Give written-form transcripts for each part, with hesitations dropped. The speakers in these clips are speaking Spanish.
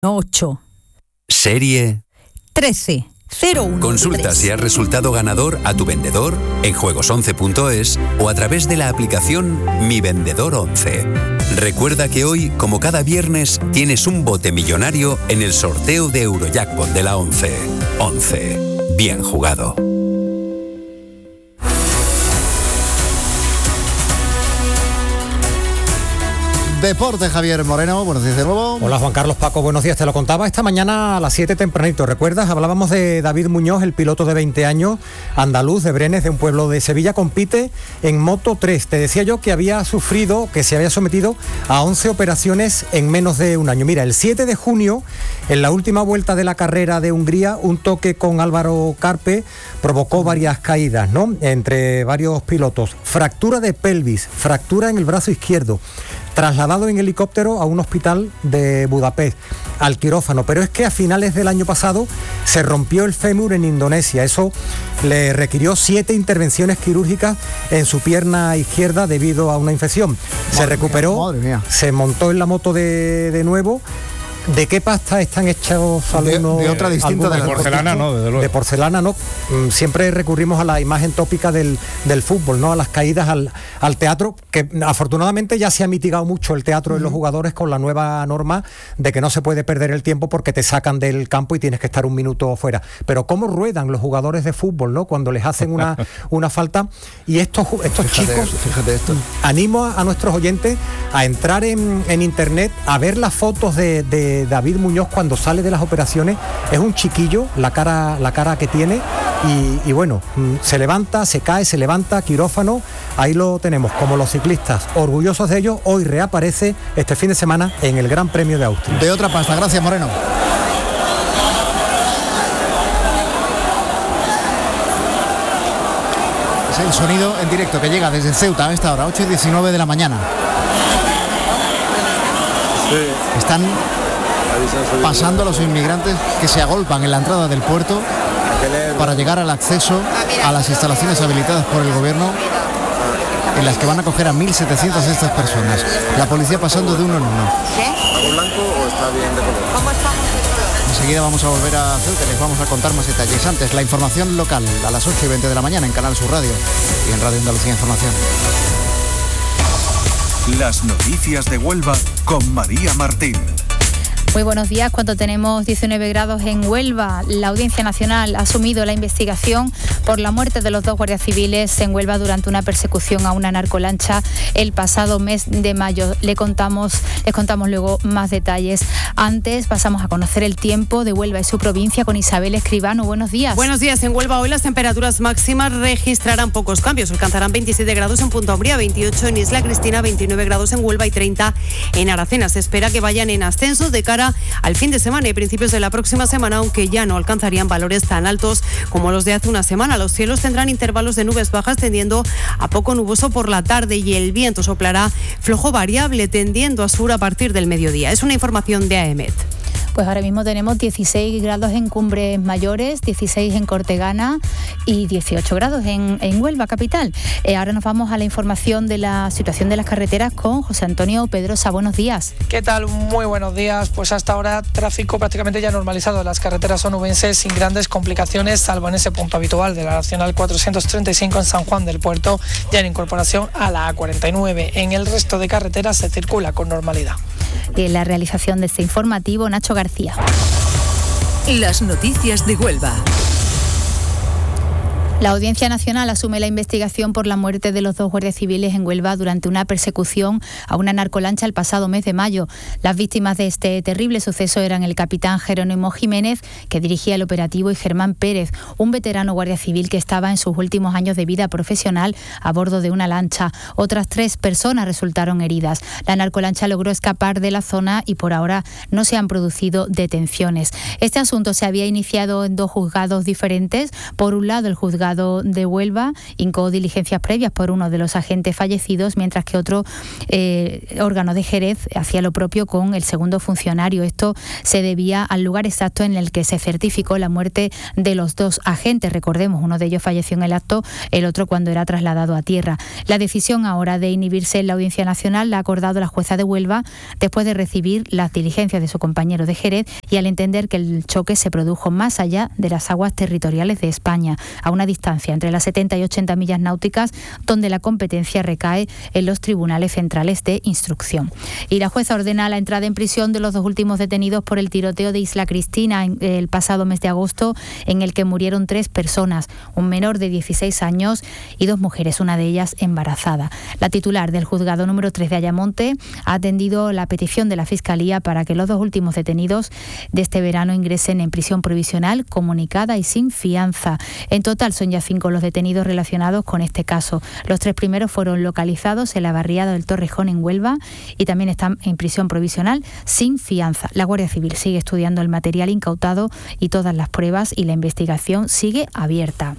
8. Serie 13. 01. Consulta si has resultado ganador a tu vendedor en juegos11.es o a través de la aplicación Mi Vendedor 11. Recuerda que hoy, como cada viernes, tienes un bote millonario en el sorteo de Eurojackpot de la 11. 11. Bien jugado. Deporte, Javier Moreno, buenos días de nuevo. Hola Juan Carlos, Paco, buenos días. Te lo contaba esta mañana a las 7 tempranito. ¿Recuerdas? Hablábamos de David Muñoz, el piloto de 20 años, andaluz de Brenes, de un pueblo de Sevilla, compite en Moto 3. Te decía yo que se había sometido a 11 operaciones en menos de un año. Mira, el 7 de junio, en la última vuelta de la carrera de Hungría, un toque con Álvaro Carpe provocó varias caídas, ¿no?, entre varios pilotos. Fractura de pelvis, fractura en el brazo izquierdo, trasladado en helicóptero a un hospital de Budapest, al quirófano. Pero es que a finales del año pasado se rompió el fémur en Indonesia. Eso le requirió 7 intervenciones quirúrgicas en su pierna izquierda debido a una infección. Se recuperó, se montó en la moto de nuevo. ¿De qué pasta están hechos algunos? De otra distinta, de porcelana, no, desde luego. De porcelana, no. Siempre recurrimos a la imagen tópica del fútbol, ¿no? A las caídas al teatro, que afortunadamente ya se ha mitigado mucho el teatro en los jugadores con la nueva norma de que no se puede perder el tiempo porque te sacan del campo y tienes que estar un minuto fuera. Pero cómo ruedan los jugadores de fútbol, ¿no?, cuando les hacen una falta. Y estos chicos, fíjate esto. Animo a nuestros oyentes a entrar en internet, a ver las fotos de David Muñoz cuando sale de las operaciones. Es un chiquillo, la cara que tiene, y bueno, se levanta, se cae, se levanta, quirófano. Ahí lo tenemos, como los ciclistas, orgullosos de ello. Hoy reaparece este fin de semana en el Gran Premio de Austria. De otra pasta, gracias Moreno. Es el sonido en directo que llega desde Ceuta a esta hora, 8:19 de la mañana. Están pasando a los inmigrantes que se agolpan en la entrada del puerto para llegar al acceso a las instalaciones habilitadas por el gobierno, en las que van a acoger a 1.700 de estas personas. La policía pasando de uno en uno. ¿Algo blanco o está bien de color? ¿Cómo estamos? Enseguida vamos a volver a Ceuta, les vamos a contar más detalles. Antes, la información local a las 8:20 de la mañana en Canal Sur Radio y en Radio Andalucía Información. Las noticias de Huelva con María Martín. Muy buenos días. Cuando tenemos 19 grados en Huelva, la Audiencia Nacional ha asumido la investigación por la muerte de los 2 guardias civiles en Huelva durante una persecución a una narcolancha el pasado mes de mayo. Les contamos luego más detalles. Antes pasamos a conocer el tiempo de Huelva y su provincia con Isabel Escribano. Buenos días. Buenos días. En Huelva hoy las temperaturas máximas registrarán pocos cambios. Alcanzarán 27 grados en Punta Umbría, 28 en Isla Cristina, 29 grados en Huelva y 30 en Aracena. Se espera que vayan en ascenso de cara al fin de semana y principios de la próxima semana, aunque ya no alcanzarían valores tan altos como los de hace una semana. Los cielos tendrán intervalos de nubes bajas tendiendo a poco nuboso por la tarde y el viento soplará flojo variable tendiendo a sur a partir del mediodía. Es una información de AEMET. Pues ahora mismo tenemos 16 grados en Cumbres Mayores, 16 en Cortegana y 18 grados en Huelva capital. Ahora nos vamos a la información de la situación de las carreteras con José Antonio Pedrosa. Buenos días. ¿Qué tal? Muy buenos días. Pues hasta ahora tráfico prácticamente ya normalizado. Las carreteras onubenses sin grandes complicaciones, salvo en ese punto habitual de la Nacional 435 en San Juan del Puerto, ya en incorporación a la A49. En el resto de carreteras se circula con normalidad. Y en la realización de este informativo, Nacho García. Las noticias de Huelva. La Audiencia Nacional asume la investigación por la muerte de los 2 guardias civiles en Huelva durante una persecución a una narcolancha el pasado mes de mayo. Las víctimas de este terrible suceso eran el capitán Jerónimo Jiménez, que dirigía el operativo, y Germán Pérez, un veterano guardia civil que estaba en sus últimos años de vida profesional a bordo de una lancha. Otras 3 personas resultaron heridas. La narcolancha logró escapar de la zona y por ahora no se han producido detenciones. Este asunto se había iniciado en 2 juzgados diferentes. Por un lado, el juzgado juzgado de Huelva hincó diligencias previas por uno de los agentes fallecidos, mientras que otro órgano de Jerez hacía lo propio con el segundo funcionario. Esto se debía al lugar exacto en el que se certificó la muerte de los dos agentes. Recordemos, uno de ellos falleció en el acto, el otro cuando era trasladado a tierra. La decisión ahora de inhibirse en la Audiencia Nacional la ha acordado la jueza de Huelva después de recibir las diligencias de su compañero de Jerez y al entender que el choque se produjo más allá de las aguas territoriales de España, a una distancia entre las 70 y 80 millas náuticas, donde la competencia recae en los tribunales centrales de instrucción. Y la jueza ordena la entrada en prisión de los dos últimos detenidos por el tiroteo de Isla Cristina el pasado mes de agosto, en el que murieron 3 personas, un menor de 16 años y 2 mujeres, una de ellas embarazada. La titular del juzgado número 3 de Ayamonte ha atendido la petición de la Fiscalía para que los dos últimos detenidos de este verano ingresen en prisión provisional, comunicada y sin fianza. En total son ya 5 los detenidos relacionados con este caso. Los 3 primeros fueron localizados en la barriada del Torrejón en Huelva y también están en prisión provisional sin fianza. La Guardia Civil sigue estudiando el material incautado y todas las pruebas, y la investigación sigue abierta.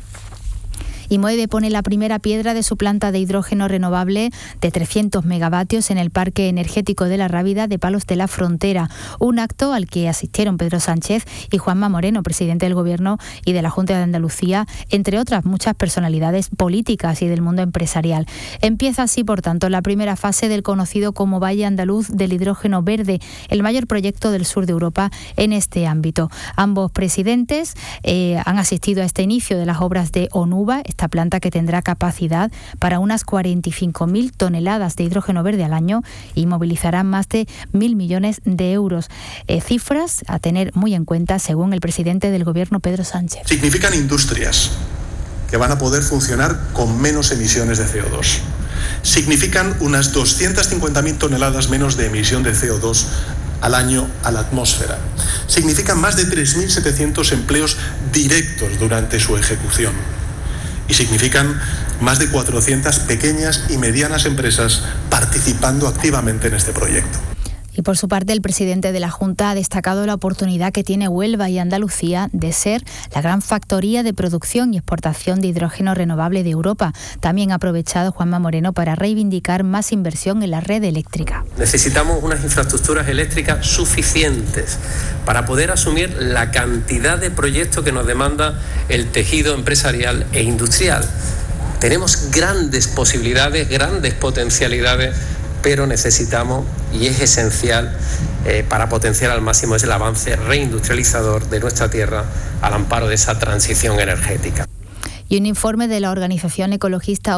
Y Moeve pone la primera piedra de su planta de hidrógeno renovable de 300 megavatios en el Parque Energético de la Rábida de Palos de la Frontera. Un acto al que asistieron Pedro Sánchez y Juanma Moreno, presidente del Gobierno y de la Junta de Andalucía, entre otras muchas personalidades políticas y del mundo empresarial. Empieza así, por tanto, la primera fase del conocido como Valle Andaluz del Hidrógeno Verde, el mayor proyecto del sur de Europa en este ámbito. Ambos presidentes han asistido a este inicio de las obras de Onuba, esta planta que tendrá capacidad para unas 45.000 toneladas de hidrógeno verde al año y movilizará más de 1.000 millones de euros. Cifras a tener muy en cuenta, según el presidente del Gobierno, Pedro Sánchez. Significan industrias que van a poder funcionar con menos emisiones de CO2. Significan unas 250.000 toneladas menos de emisión de CO2 al año a la atmósfera. Significan más de 3.700 empleos directos durante su ejecución. Y significan más de 400 pequeñas y medianas empresas participando activamente en este proyecto. Y por su parte, el presidente de la Junta ha destacado la oportunidad que tiene Huelva y Andalucía de ser la gran factoría de producción y exportación de hidrógeno renovable de Europa. También ha aprovechado Juanma Moreno para reivindicar más inversión en la red eléctrica. Necesitamos unas infraestructuras eléctricas suficientes para poder asumir la cantidad de proyectos que nos demanda el tejido empresarial e industrial. Tenemos grandes posibilidades, grandes potencialidades, pero necesitamos, y es esencial para potenciar al máximo, es el avance reindustrializador de nuestra tierra al amparo de esa transición energética. Y un informe de la organización ecologista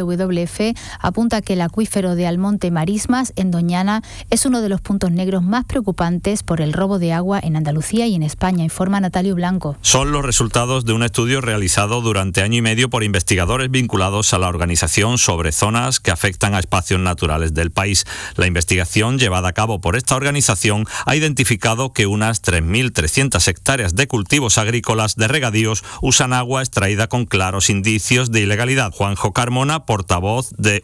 WWF apunta que el acuífero de Almonte Marismas, en Doñana, es uno de los puntos negros más preocupantes por el robo de agua en Andalucía y en España, informa Natalio Blanco. Son los resultados de un estudio realizado durante año y medio por investigadores vinculados a la organización sobre zonas que afectan a espacios naturales del país. La investigación llevada a cabo por esta organización ha identificado que unas 3.300 hectáreas de cultivos agrícolas de regadíos usan agua extraída con claros indicios de ilegalidad. Juanjo Carmona, portavoz de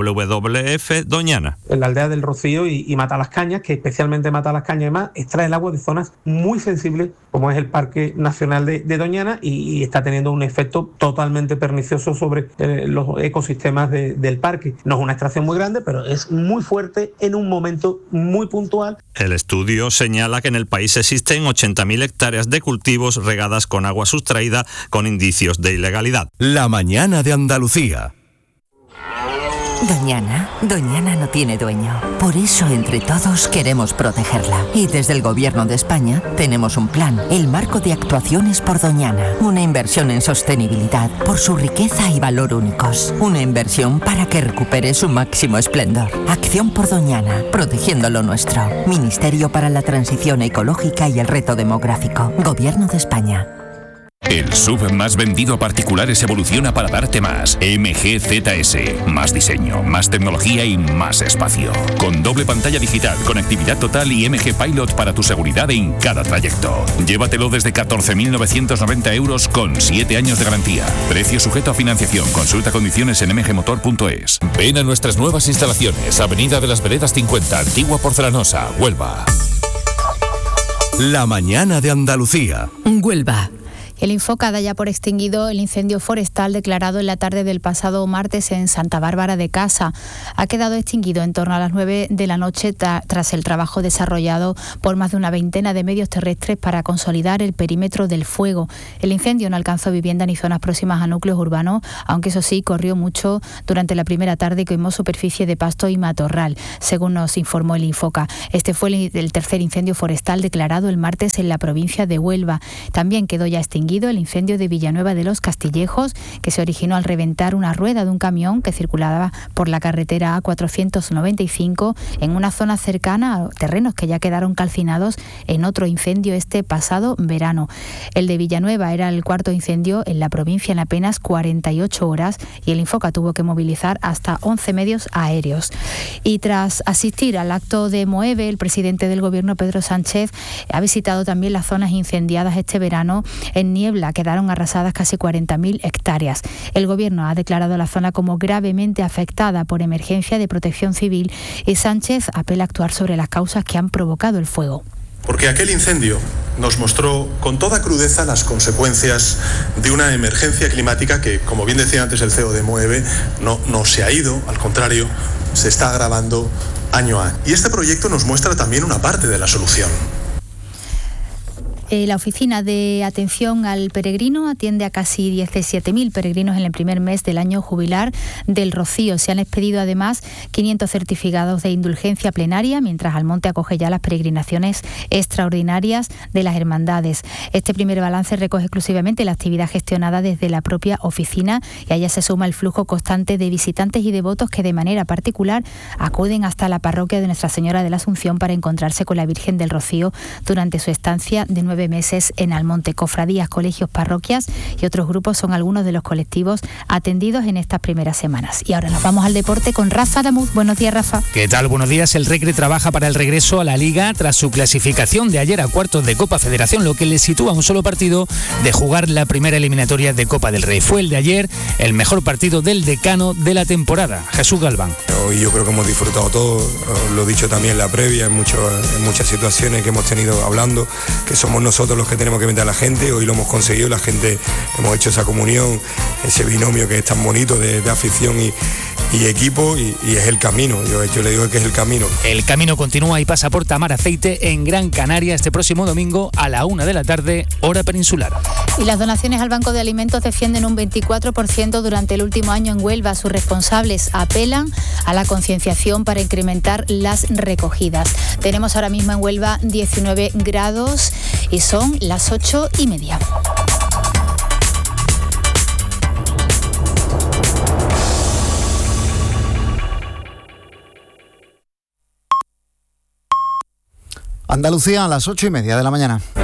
WWF Doñana. En la aldea del Rocío y Matalascañas, que especialmente Matalascañas además extrae el agua de zonas muy sensibles, como es el Parque Nacional de Doñana, y está teniendo un efecto totalmente pernicioso sobre los ecosistemas del parque. No es una extracción muy grande, pero es muy fuerte en un momento muy puntual. El estudio señala que en el país existen 80.000 hectáreas de cultivos regadas con agua sustraída con indicios de ilegalidad. La mañana de Andalucía. Doñana no tiene dueño. Por eso, entre todos, queremos protegerla. Y desde el Gobierno de España tenemos un plan, el Marco de Actuaciones por Doñana. Una inversión en sostenibilidad por su riqueza y valor únicos. Una inversión para que recupere su máximo esplendor. Acción por Doñana, protegiendo lo nuestro. Ministerio para la Transición Ecológica y el Reto Demográfico. Gobierno de España. El SUV más vendido a particulares evoluciona para darte más. MG ZS. Más diseño, más tecnología y más espacio. Con doble pantalla digital, conectividad total y MG Pilot para tu seguridad en cada trayecto. Llévatelo desde 14.990 euros con 7 años de garantía. Precio sujeto a financiación. Consulta condiciones en mgmotor.es. Ven a nuestras nuevas instalaciones. Avenida de las Veredas 50, Antigua Porcelanosa, Huelva. La mañana de Andalucía. Huelva. El Infoca da ya por extinguido el incendio forestal declarado en la tarde del pasado martes en Santa Bárbara de Casa. Ha quedado extinguido en torno a las 9 de la noche tras el trabajo desarrollado por más de una veintena de medios terrestres para consolidar el perímetro del fuego. El incendio no alcanzó vivienda ni zonas próximas a núcleos urbanos, aunque eso sí, corrió mucho durante la primera tarde y quemó superficie de pasto y matorral, según nos informó el Infoca. Este fue el tercer incendio forestal declarado el martes en la provincia de Huelva. También quedó ya extinguido el incendio de Villanueva de los Castillejos, que se originó al reventar una rueda de un camión que circulaba por la carretera A495 en una zona cercana a terrenos que ya quedaron calcinados en otro incendio este pasado verano. El de Villanueva era el cuarto incendio en la provincia en apenas 48 horas y el Infoca tuvo que movilizar hasta 11 medios aéreos. Y tras asistir al acto de Moeve, el presidente del Gobierno, Pedro Sánchez, ha visitado también las zonas incendiadas este verano. En Niebla quedaron arrasadas casi 40.000 hectáreas. El Gobierno ha declarado la zona como gravemente afectada por emergencia de protección civil y Sánchez apela a actuar sobre las causas que han provocado el fuego. Porque aquel incendio nos mostró con toda crudeza las consecuencias de una emergencia climática que, como bien decía antes el CEO de Moeve, no se ha ido, al contrario, se está agravando año a año. Y este proyecto nos muestra también una parte de la solución. La Oficina de Atención al Peregrino atiende a casi 17.000 peregrinos en el primer mes del año jubilar del Rocío. Se han expedido además 500 certificados de indulgencia plenaria, mientras Almonte acoge ya las peregrinaciones extraordinarias de las hermandades. Este primer balance recoge exclusivamente la actividad gestionada desde la propia oficina y a ella se suma el flujo constante de visitantes y devotos que de manera particular acuden hasta la parroquia de Nuestra Señora de la Asunción para encontrarse con la Virgen del Rocío durante su estancia de 9 meses en Almonte. Cofradías, colegios, parroquias y otros grupos son algunos de los colectivos atendidos en estas primeras semanas. Y ahora nos vamos al deporte con Rafa Damuz. Buenos días, Rafa. ¿Qué tal? Buenos días. El Recre trabaja para el regreso a la Liga tras su clasificación de ayer a cuartos de Copa Federación, lo que le sitúa a un solo partido de jugar la primera eliminatoria de Copa del Rey. Fue el de ayer el mejor partido del decano de la temporada, Jesús Galván. Hoy yo creo que hemos disfrutado todo, lo he dicho también en la previa, en muchas situaciones que hemos tenido hablando, que somos nosotros los que tenemos que meter a la gente. Hoy lo hemos conseguido, la gente hemos hecho esa comunión, ese binomio que es tan bonito de afición y equipo y es el camino. Yo le digo que es el camino. El camino continúa y pasa por Tamar Aceite en Gran Canaria este próximo domingo a la 1 de la tarde, hora peninsular. Y las donaciones al Banco de Alimentos descienden un 24% durante el último año en Huelva. Sus responsables apelan a la concienciación para incrementar las recogidas. Tenemos ahora mismo en Huelva 19 grados y son las 8:30. Andalucía a las 8:30 de la mañana.